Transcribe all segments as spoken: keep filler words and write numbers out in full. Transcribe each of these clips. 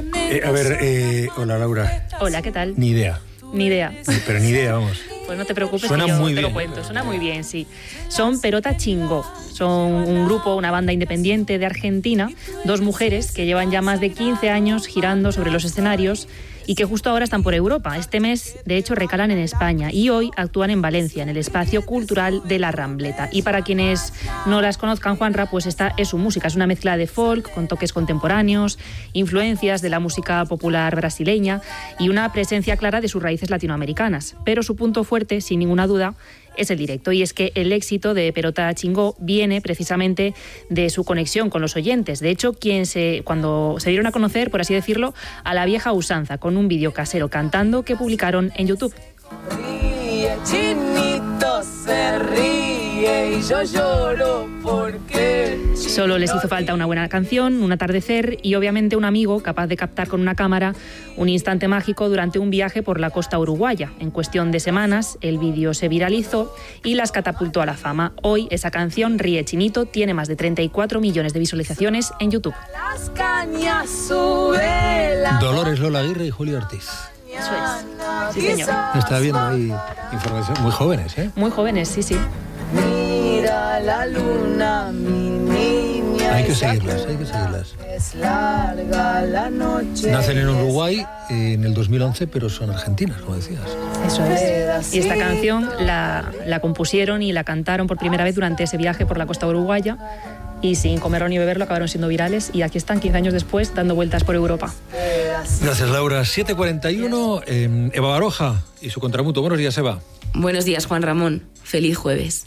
Eh, a ver, eh, hola Laura. Hola, ¿qué tal? Ni idea. Ni idea. Pero ni idea, vamos. Pues no te preocupes, Suena que yo muy te bien. lo cuento. Suena muy bien, sí. Son Perota Chingó. Son un grupo, una banda independiente de Argentina, dos mujeres que llevan ya más de quince años girando sobre los escenarios y que justo ahora están por Europa. Este mes, de hecho, recalan en España y hoy actúan en Valencia, en el Espacio Cultural de la Rambleta. Y para quienes no las conozcan, Juanra, pues esta es su música. Es una mezcla de folk con toques contemporáneos, influencias de la música popular brasileña y una presencia clara de sus raíces latinoamericanas. Pero su punto fuerte, sin ninguna duda, es el directo, y es que el éxito de Perota Chingó viene precisamente de su conexión con los oyentes. De hecho, quien se, cuando se dieron a conocer, por así decirlo, a la vieja usanza, con un vídeo casero cantando que publicaron en YouTube. Ríe, chinito se ríe y yo lloro porque... Solo les hizo falta una buena canción, un atardecer y obviamente un amigo capaz de captar con una cámara un instante mágico durante un viaje por la costa uruguaya. En cuestión de semanas, el vídeo se viralizó y las catapultó a la fama. Hoy, esa canción, Ríe Chinito, tiene más de treinta y cuatro millones de visualizaciones en YouTube. Las cañas sube la... Dolores Lola Aguirre y Julio Ortiz. Eso es. Sí, señor. Estaba viendo ahí información. Muy jóvenes, ¿eh? Muy jóvenes, sí, sí. Mira la luna, mi niña. Hay que seguirlas, hay que seguirlas. Es larga la noche. Nacen en Uruguay eh, en el dos mil once, pero son argentinas, como decías. Eso es. Y esta canción la, la compusieron y la cantaron por primera vez durante ese viaje por la costa uruguaya. Y sin comerlo ni beberlo acabaron siendo virales y aquí están quince años después dando vueltas por Europa. Gracias, Laura. siete cuarenta y uno, eh, Eva Baroja y su contramuto. Buenos días, Eva. Buenos días, Juan Ramón. Feliz jueves.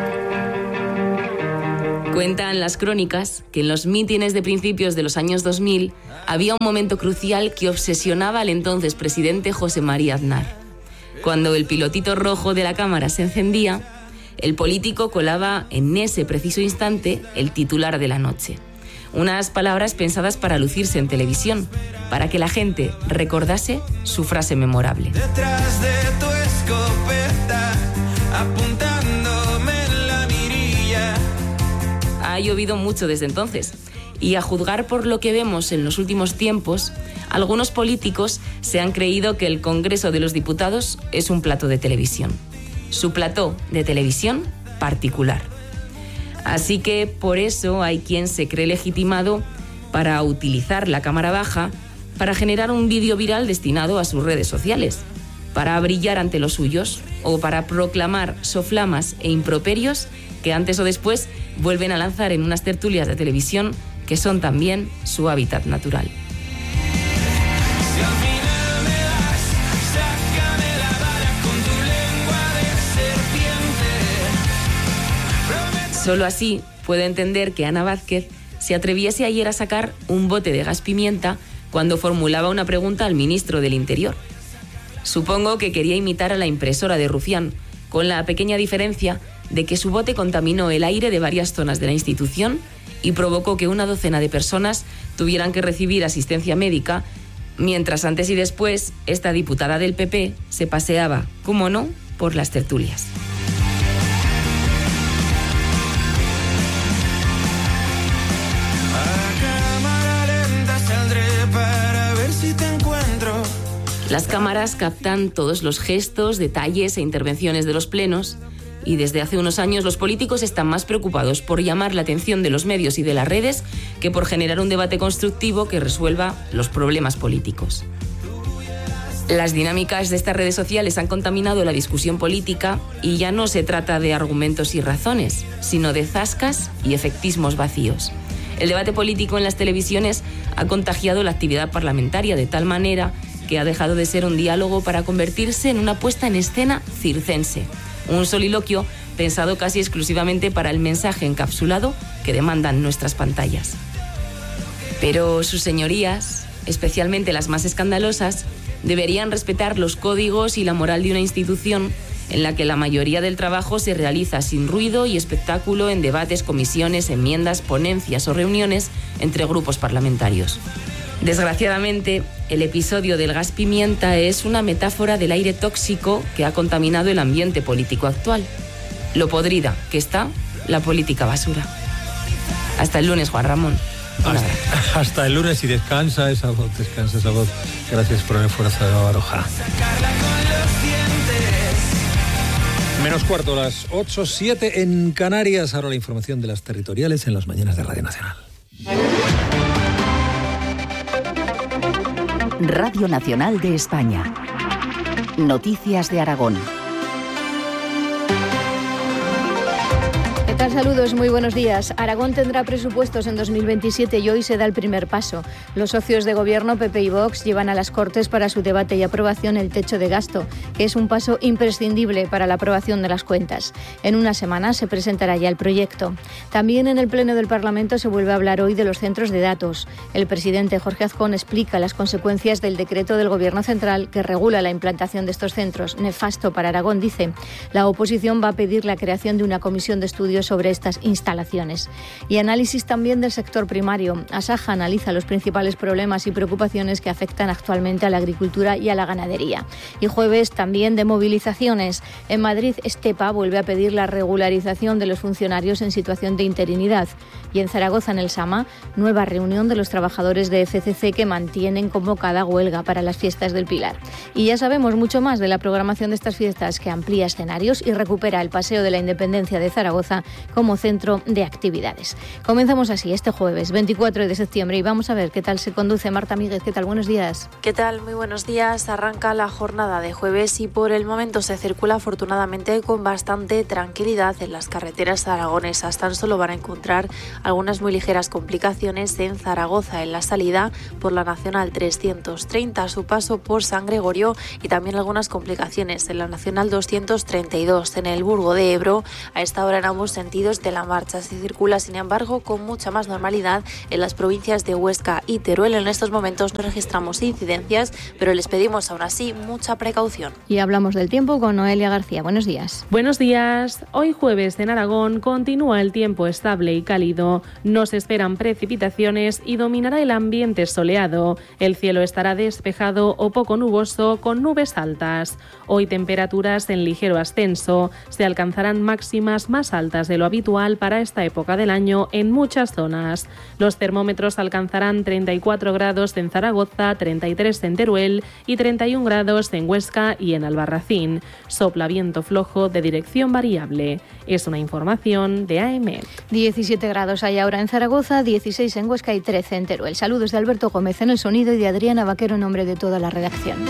Cuentan las crónicas que en los mítines de principios de los años dos mil había un momento crucial que obsesionaba al entonces presidente José María Aznar. Cuando el pilotito rojo de la cámara se encendía, el político colaba en ese preciso instante el titular de la noche. Unas palabras pensadas para lucirse en televisión, para que la gente recordase su frase memorable. Detrás de tu escopeta, apuntándome en la mirilla. Ha llovido mucho desde entonces, y a juzgar por lo que vemos en los últimos tiempos, algunos políticos se han creído que el Congreso de los Diputados es un plató de televisión. Su plató de televisión particular. Así que por eso hay quien se cree legitimado para utilizar la cámara baja para generar un vídeo viral destinado a sus redes sociales, para brillar ante los suyos o para proclamar soflamas e improperios que antes o después vuelven a lanzar en unas tertulias de televisión que son también su hábitat natural. Solo así puedo entender que Ana Vázquez se atreviese ayer a sacar un bote de gas pimienta cuando formulaba una pregunta al ministro del Interior. Supongo que quería imitar a la impresora de Rufián, con la pequeña diferencia de que su bote contaminó el aire de varias zonas de la institución y provocó que una docena de personas tuvieran que recibir asistencia médica, mientras antes y después esta diputada del P P se paseaba, cómo no, por las tertulias. Las cámaras captan todos los gestos, detalles e intervenciones de los plenos y desde hace unos años los políticos están más preocupados por llamar la atención de los medios y de las redes que por generar un debate constructivo que resuelva los problemas políticos. Las dinámicas de estas redes sociales han contaminado la discusión política y ya no se trata de argumentos y razones, sino de zascas y efectismos vacíos. El debate político en las televisiones ha contagiado la actividad parlamentaria de tal manera que ha dejado de ser un diálogo para convertirse en una puesta en escena circense, un soliloquio pensado casi exclusivamente para el mensaje encapsulado que demandan nuestras pantallas. Pero sus señorías, especialmente las más escandalosas, deberían respetar los códigos y la moral de una institución en la que la mayoría del trabajo se realiza sin ruido y espectáculo en debates, comisiones, enmiendas, ponencias o reuniones entre grupos parlamentarios. Desgraciadamente, el episodio del gas pimienta es una metáfora del aire tóxico que ha contaminado el ambiente político actual. Lo podrida que está la política basura. Hasta el lunes, Juan Ramón. Hasta, hasta el lunes y descansa esa voz, descansa esa voz. Gracias por el esfuerzo de Baroja. Menos cuarto, las ocho siete en Canarias. Ahora la información de las territoriales en las mañanas de Radio Nacional. Radio Nacional de España. Noticias de Aragón. ¿Qué tal? Saludos, muy buenos días. Aragón tendrá presupuestos en dos mil veintisiete y hoy se da el primer paso. Los socios de gobierno, P P y Vox, llevan a las Cortes para su debate y aprobación el techo de gasto, que es un paso imprescindible para la aprobación de las cuentas. En una semana se presentará ya el proyecto. También en el Pleno del Parlamento se vuelve a hablar hoy de los centros de datos. El presidente Jorge Azcón explica las consecuencias del decreto del Gobierno central que regula la implantación de estos centros. Nefasto para Aragón, dice. La oposición va a pedir la creación de una comisión de estudios sobre estas instalaciones. Y análisis también del sector primario. Asaja analiza los principales problemas y preocupaciones que afectan actualmente a la agricultura y a la ganadería. Y jueves también de movilizaciones. En Madrid, Estepa vuelve a pedir la regularización de los funcionarios en situación de interinidad. Y en Zaragoza, en el Sama, nueva reunión de los trabajadores de F C C que mantienen convocada huelga para las fiestas del Pilar. Y ya sabemos mucho más de la programación de estas fiestas, que amplía escenarios y recupera el Paseo de la Independencia de Zaragoza como centro de actividades. Comenzamos así este jueves veinticuatro de septiembre y vamos a ver qué tal se conduce. Marta Míguez, ¿qué tal? Buenos días. ¿Qué tal? Muy buenos días. Arranca la jornada de jueves y por el momento se circula afortunadamente con bastante tranquilidad en las carreteras aragonesas. Tan solo van a encontrar algunas muy ligeras complicaciones en Zaragoza en la salida por la Nacional trescientos treinta a su paso por San Gregorio y también algunas complicaciones en la Nacional doscientos treinta y dos en el Burgo de Ebro. A esta hora en ambos sentidos de la marcha se circula, sin embargo, con mucha más normalidad en las provincias de Huesca y Teruel. En estos momentos no registramos incidencias, pero les pedimos aún así mucha precaución. Y hablamos del tiempo con Noelia García. Buenos días. Buenos días. Hoy jueves en Aragón continúa el tiempo estable y cálido. No se esperan precipitaciones y dominará el ambiente soleado. El cielo estará despejado o poco nuboso con nubes altas. Hoy temperaturas en ligero ascenso. Se alcanzarán máximas más altas de lo habitual para esta época del año en muchas zonas. Los termómetros alcanzarán treinta y cuatro grados en Zaragoza, treinta y tres en Teruel y treinta y un grados en Huesca y en Albarracín. Sopla viento flojo de dirección variable. Es una información de A M. diecisiete grados hay ahora en Zaragoza, dieciséis en Huesca y trece en Teruel. Saludos de Alberto Gómez en el sonido y de Adriana Vaquero en nombre de toda la redacción.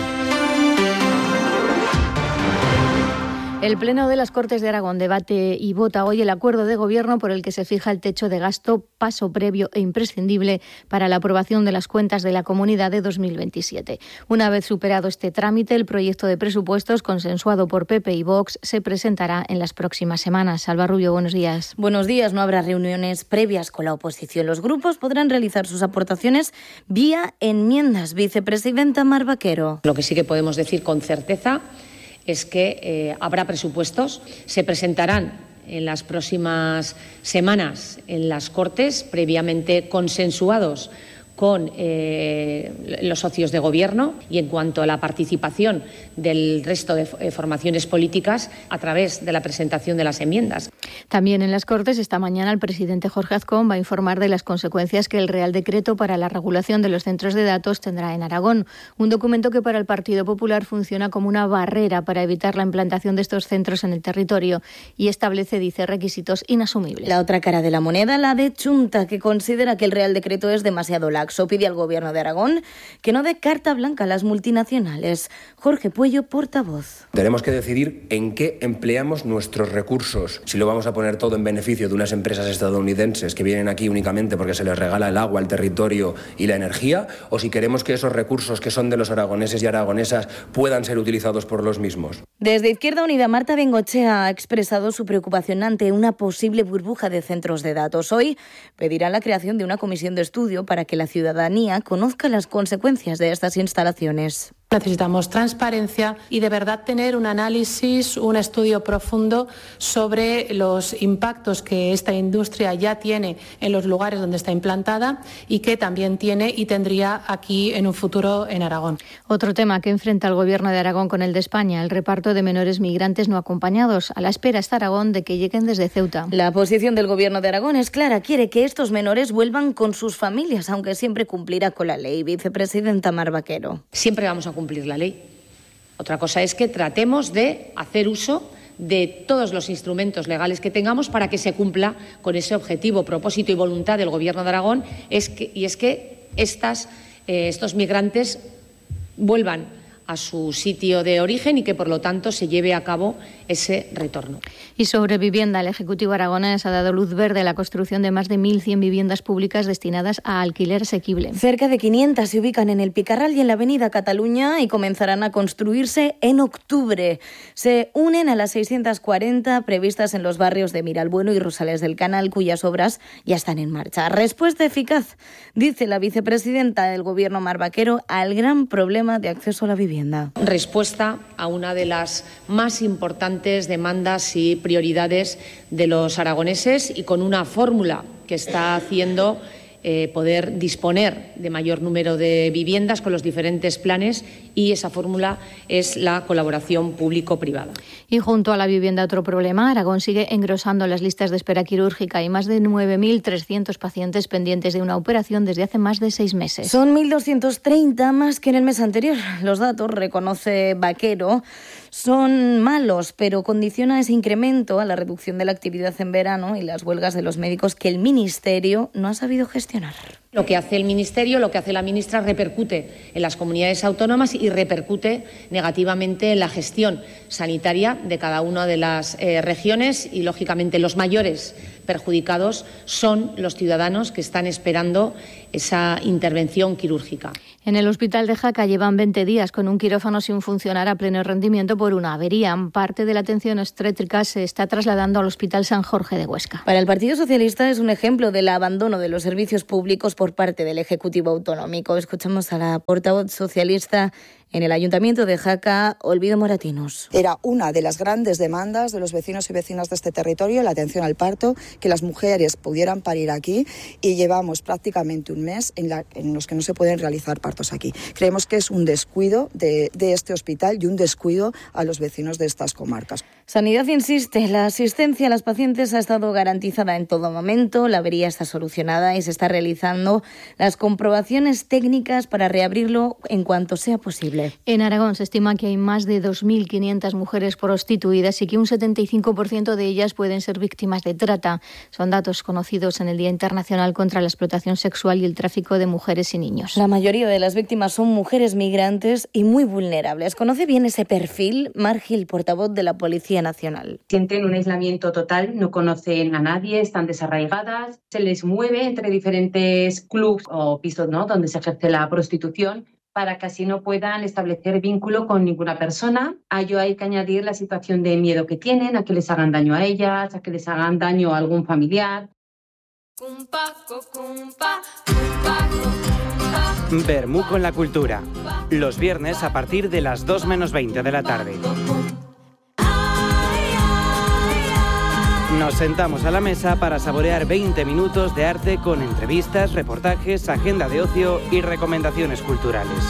El Pleno de las Cortes de Aragón debate y vota hoy el acuerdo de gobierno por el que se fija el techo de gasto, paso previo e imprescindible para la aprobación de las cuentas de la comunidad de dos mil veintisiete. Una vez superado este trámite, el proyecto de presupuestos consensuado por P P y Vox se presentará en las próximas semanas. Alba Rubio, buenos días. Buenos días. No habrá reuniones previas con la oposición. Los grupos podrán realizar sus aportaciones vía enmiendas. Vicepresidenta Mar Vaquero. Lo que sí que podemos decir con certeza es que eh, habrá presupuestos, se presentarán en las próximas semanas en las Cortes, previamente consensuados con eh, los socios de gobierno, y en cuanto a la participación del resto de eh, formaciones políticas a través de la presentación de las enmiendas. También en las Cortes esta mañana el presidente Jorge Azcón va a informar de las consecuencias que el Real Decreto para la regulación de los centros de datos tendrá en Aragón, un documento que para el Partido Popular funciona como una barrera para evitar la implantación de estos centros en el territorio y establece, dice, requisitos inasumibles. La otra cara de la moneda, la de Chunta, que considera que el Real Decreto es demasiado laxo. Pide al Gobierno de Aragón que no dé carta blanca a las multinacionales. Jorge Puello, portavoz. Tenemos que decidir en qué empleamos nuestros recursos. Si lo vamos a poner todo en beneficio de unas empresas estadounidenses que vienen aquí únicamente porque se les regala el agua, el territorio y la energía, o si queremos que esos recursos que son de los aragoneses y aragonesas puedan ser utilizados por los mismos. Desde Izquierda Unida, Marta Bengochea ha expresado su preocupación ante una posible burbuja de centros de datos. Hoy pedirá la creación de una comisión de estudio para que la ciudadanía conozca las consecuencias de estas instalaciones. Necesitamos transparencia y de verdad tener un análisis, un estudio profundo sobre los impactos que esta industria ya tiene en los lugares donde está implantada y que también tiene y tendría aquí en un futuro en Aragón. Otro tema que enfrenta el Gobierno de Aragón con el de España, el reparto de menores migrantes no acompañados. A la espera está Aragón de que lleguen desde Ceuta. La posición del Gobierno de Aragón es clara. Quiere que estos menores vuelvan con sus familias, aunque siempre cumplirá con la ley. Vicepresidenta Mar Vaquero. Siempre vamos a cumplir la ley. Otra cosa es que tratemos de hacer uso de todos los instrumentos legales que tengamos para que se cumpla con ese objetivo, propósito y voluntad del Gobierno de Aragón, es que, y es que estas, eh, estos migrantes vuelvan a su sitio de origen y que, por lo tanto, se lleve a cabo ese retorno. Y sobre vivienda, el Ejecutivo aragonés ha dado luz verde a la construcción de más de mil cien viviendas públicas destinadas a alquiler asequible. Cerca de quinientas se ubican en el Picarral y en la Avenida Cataluña y comenzarán a construirse en octubre. Se unen a las seiscientas cuarenta previstas en los barrios de Miralbueno y Rosales del Canal, cuyas obras ya están en marcha. Respuesta eficaz, dice la vicepresidenta del Gobierno, Mar Vaquero, al gran problema de acceso a la vivienda. Respuesta a una de las más importantes demandas y prioridades de los aragoneses y con una fórmula que está haciendo eh, poder disponer de mayor número de viviendas con los diferentes planes, y esa fórmula es la colaboración público-privada. Y junto a la vivienda, otro problema, Aragón sigue engrosando las listas de espera quirúrgica y más de nueve mil trescientos pacientes pendientes de una operación desde hace más de seis meses. Son mil doscientos treinta más que en el mes anterior. Los datos, reconoce Vaquero, son malos, pero condiciona ese incremento a la reducción de la actividad en verano y las huelgas de los médicos que el Ministerio no ha sabido gestionar. Lo que hace el Ministerio, lo que hace la ministra, repercute en las comunidades autónomas y repercute negativamente en la gestión sanitaria de cada una de las eh, regiones y, lógicamente, los mayores perjudicados son los ciudadanos que están esperando esa intervención quirúrgica. En el hospital de Jaca llevan veinte días con un quirófano sin funcionar a pleno rendimiento por una avería. Parte de la atención obstétrica se está trasladando al Hospital San Jorge de Huesca. Para el Partido Socialista es un ejemplo del abandono de los servicios públicos por parte del Ejecutivo Autonómico. Escuchamos a la portavoz socialista en el Ayuntamiento de Jaca, Olvido Moratinos. Era una de las grandes demandas de los vecinos y vecinas de este territorio, la atención al parto, que las mujeres pudieran parir aquí, y llevamos prácticamente un mes en, la, en los que no se pueden realizar partos aquí. Creemos que es un descuido de, de este hospital y un descuido a los vecinos de estas comarcas. Sanidad insiste, la asistencia a las pacientes ha estado garantizada en todo momento, la avería está solucionada y se está realizando las comprobaciones técnicas para reabrirlo en cuanto sea posible. En Aragón se estima que hay más de dos mil quinientas mujeres prostituidas y que un setenta y cinco por ciento de ellas pueden ser víctimas de trata. Son datos conocidos en el Día Internacional contra la Explotación Sexual y el Tráfico de Mujeres y Niños. La mayoría de las víctimas son mujeres migrantes y muy vulnerables. ¿Conoce bien ese perfil? Mar Gil, portavoz de la Policía Nacional. Sienten un aislamiento total, no conocen a nadie, están desarraigadas, se les mueve entre diferentes clubs o pisos, ¿no?, donde se ejerce la prostitución, para que así no puedan establecer vínculo con ninguna persona. A ello hay que añadir la situación de miedo que tienen, a que les hagan daño a ellas, a que les hagan daño a algún familiar. Bermú con la cultura, los viernes a partir de las dos menos veinte de la tarde. Nos sentamos a la mesa para saborear veinte minutos de arte con entrevistas, reportajes, agenda de ocio y recomendaciones culturales.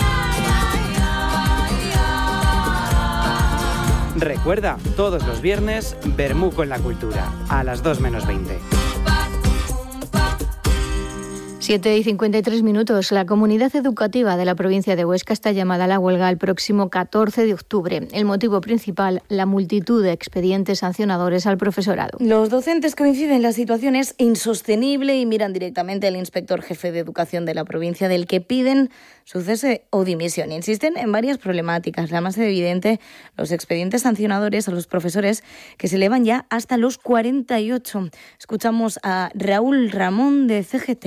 Recuerda, todos los viernes, Bermú con la cultura, a las dos menos veinte. siete y cincuenta y tres minutos. La comunidad educativa de la provincia de Huesca está llamada a la huelga el próximo catorce de octubre. El motivo principal, la multitud de expedientes sancionadores al profesorado. Los docentes coinciden, la situación es insostenible y miran directamente al inspector jefe de educación de la provincia, del que piden su cese o dimisión. Insisten en varias problemáticas. La más evidente, los expedientes sancionadores a los profesores, que se elevan ya hasta los cuarenta y ocho. Escuchamos a Raúl Ramón de C G T. La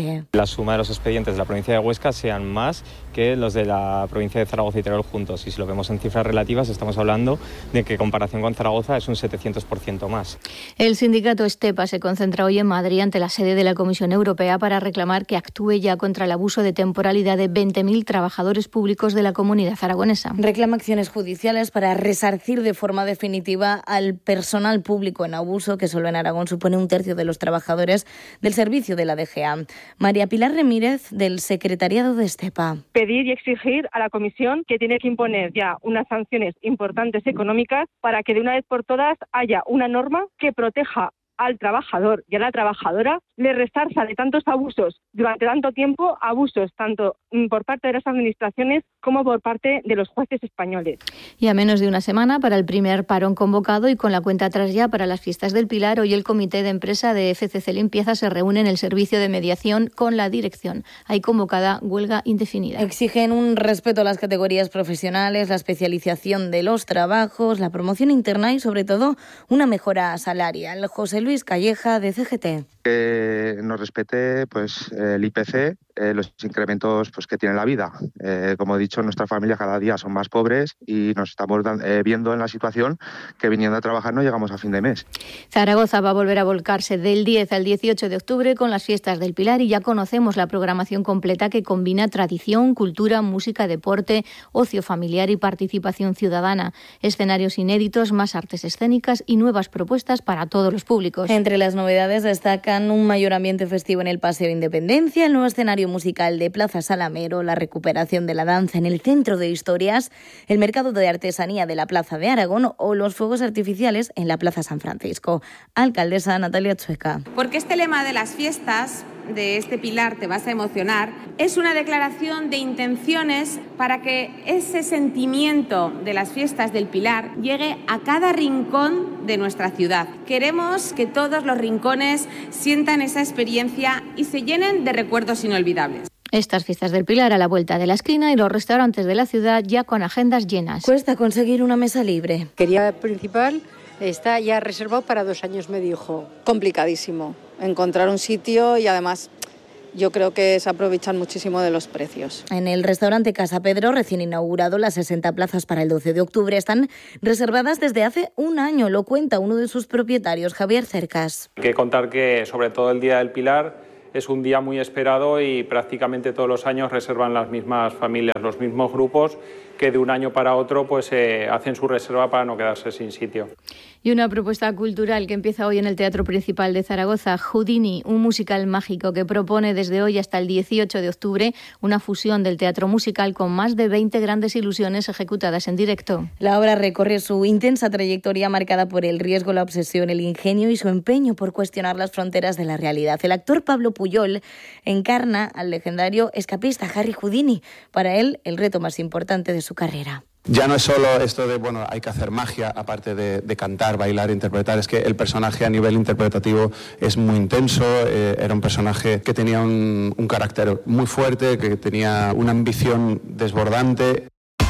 la suma de los expedientes de la provincia de Huesca sean más que los de la provincia de Zaragoza y Teruel juntos. Y si lo vemos en cifras relativas, estamos hablando de que en comparación con Zaragoza es un setecientos por ciento más. El sindicato Estepa se concentra hoy en Madrid ante la sede de la Comisión Europea para reclamar que actúe ya contra el abuso de temporalidad de veinte mil trabajadores públicos de la comunidad aragonesa. Reclama acciones judiciales para resarcir de forma definitiva al personal público en abuso, que solo en Aragón supone un tercio de los trabajadores del servicio de la D G A. María Pilar Remírez, del Secretariado de Estepa. Pedir y exigir a la Comisión que tiene que imponer ya unas sanciones importantes económicas para que de una vez por todas haya una norma que proteja al trabajador y a la trabajadora, le resarza de tantos abusos durante tanto tiempo, abusos tanto por parte de las administraciones como por parte de los jueces españoles. Y a menos de una semana para el primer parón convocado y con la cuenta atrás ya para las fiestas del Pilar, hoy el comité de empresa de F C C Limpieza se reúne en el servicio de mediación con la dirección. Hay convocada huelga indefinida. Exigen un respeto a las categorías profesionales, la especialización de los trabajos, la promoción interna y sobre todo una mejora salarial. José Luis Calleja, de C G T. Que nos respete pues el I P C, eh, los incrementos pues que tiene la vida. Eh, como he dicho, nuestras familias cada día son más pobres y nos estamos eh, viendo en la situación que viniendo a trabajar no llegamos a fin de mes. Zaragoza va a volver a volcarse del diez al dieciocho de octubre con las fiestas del Pilar y ya conocemos la programación completa que combina tradición, cultura, música, deporte, ocio familiar y participación ciudadana, escenarios inéditos, más artes escénicas y nuevas propuestas para todos los públicos. Entre las novedades destacan un mayor ambiente festivo en el Paseo Independencia, el nuevo escenario musical de Plaza Salamero, la recuperación de la danza en el Centro de Historias, el mercado de artesanía de la Plaza de Aragón o los fuegos artificiales en la Plaza San Francisco. Alcaldesa Natalia Chueca. Porque este lema de las fiestas de este Pilar Te vas a emocionar es una declaración de intenciones para que ese sentimiento de las fiestas del Pilar llegue a cada rincón de nuestra ciudad. Queremos que todos los rincones sientan esa experiencia y se llenen de recuerdos inolvidables. Estas fiestas del Pilar a la vuelta de la esquina y los restaurantes de la ciudad ya con agendas llenas. Cuesta conseguir una mesa libre. Quería principal está ya reservado para dos años, me dijo. Complicadísimo encontrar un sitio y además yo creo que se aprovechan muchísimo de los precios. En el restaurante Casa Pedro, recién inaugurado, las sesenta plazas para el doce de octubre están reservadas desde hace un año. Lo cuenta uno de sus propietarios, Javier Cercas. Hay que contar que sobre todo el Día del Pilar es un día muy esperado y prácticamente todos los años reservan las mismas familias, los mismos grupos que de un año para otro pues eh, hacen su reserva para no quedarse sin sitio. Y una propuesta cultural que empieza hoy en el Teatro Principal de Zaragoza, Houdini, un musical mágico que propone desde hoy hasta el dieciocho de octubre una fusión del teatro musical con más de veinte grandes ilusiones ejecutadas en directo. La obra recorre su intensa trayectoria marcada por el riesgo, la obsesión, el ingenio y su empeño por cuestionar las fronteras de la realidad. El actor Pablo Puyol encarna al legendario escapista Harry Houdini. Para él, el reto más importante de su carrera. Ya no es solo esto de, bueno, hay que hacer magia, aparte de, de cantar, bailar, interpretar, es que el personaje a nivel interpretativo es muy intenso, eh, era un personaje que tenía un, un carácter muy fuerte, que tenía una ambición desbordante.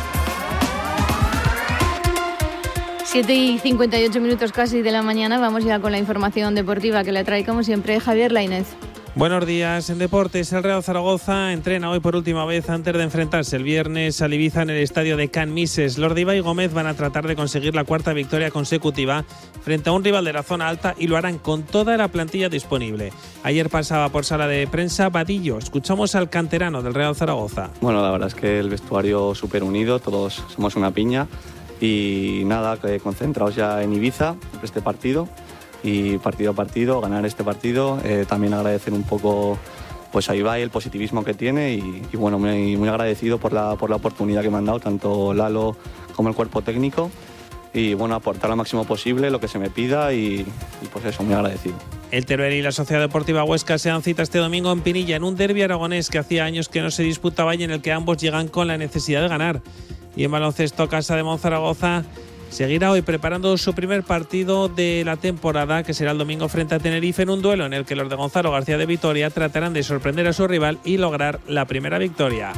siete y cincuenta y ocho minutos casi de la mañana, vamos ya con la información deportiva que le trae como siempre Javier Lainez. Buenos días. En deportes, el Real Zaragoza entrena hoy por última vez antes de enfrentarse el viernes al Ibiza en el estadio de Can Mises. Los de Ibai Gómez van a tratar de conseguir la cuarta victoria consecutiva frente a un rival de la zona alta y lo harán con toda la plantilla disponible. Ayer pasaba por sala de prensa Vadillo. Escuchamos al canterano del Real Zaragoza. Bueno, la verdad es que el vestuario súper unido, todos somos una piña y nada, concentrados ya en Ibiza, en este partido. Y partido a partido, ganar este partido, eh, también agradecer un poco pues a Ibai el positivismo que tiene y, y bueno, muy, muy agradecido por la, por la oportunidad que me han dado, tanto Lalo como el cuerpo técnico, y bueno, aportar lo máximo posible lo que se me pida y, y pues eso, muy agradecido. El Teruel y la Sociedad Deportiva Huesca se dan cita este domingo en Pinilla en un derbi aragonés que hacía años que no se disputaba y en el que ambos llegan con la necesidad de ganar. Y en baloncesto, Casa de Monzaragoza seguirá hoy preparando su primer partido de la temporada, que será el domingo frente a Tenerife, en un duelo en el que los de Gonzalo García de Vitoria tratarán de sorprender a su rival y lograr la primera victoria.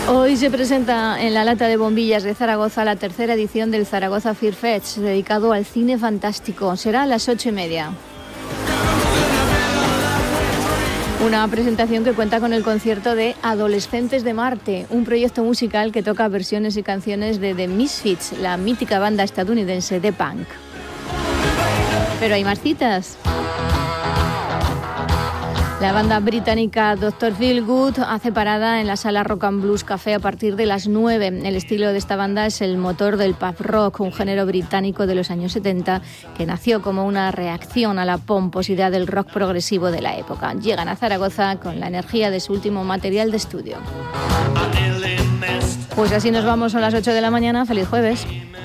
Hoy se presenta en la lata de bombillas de Zaragoza la tercera edición del Zaragoza Fear Fest, dedicado al cine fantástico. Será a las ocho y media. Una presentación que cuenta con el concierto de Adolescentes de Marte, un proyecto musical que toca versiones y canciones de The Misfits, la mítica banda estadounidense de punk. Pero hay más citas. La banda británica doctor Feelgood hace parada en la sala Rock and Blues Café a partir de las nueve. El estilo de esta banda es el motor del pub rock, un género británico de los años setenta que nació como una reacción a la pomposidad del rock progresivo de la época. Llegan a Zaragoza con la energía de su último material de estudio. Pues así nos vamos a las ocho de la mañana. ¡Feliz jueves!